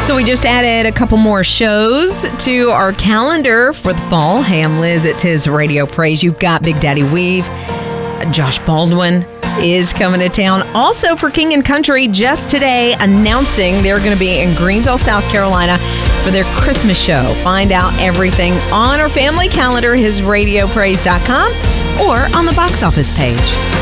So we just added a couple more shows to our calendar for the fall. Hey, I'm Liz. It's his Radio Praise. You've got Big Daddy Weave. Josh Baldwin is coming to town. Also for King and Country, just today announcing they're going to be in Greenville, South Carolina for their Christmas show. Find out everything on our family calendar, hisradiopraise.com, or on the box office page.